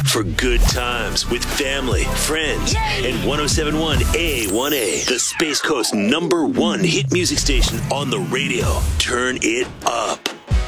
for good times with family, friends, and 107.1 A1A, the Space Coast #1 hit music station on the radio. Turn it up.